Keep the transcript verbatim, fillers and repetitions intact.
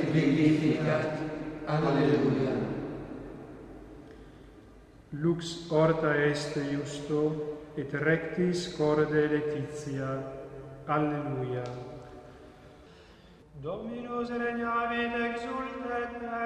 et vivificat. Alleluia. Lux orta est justo, et rectis corde Laetitia. Alleluia. Dominus regnavit exultet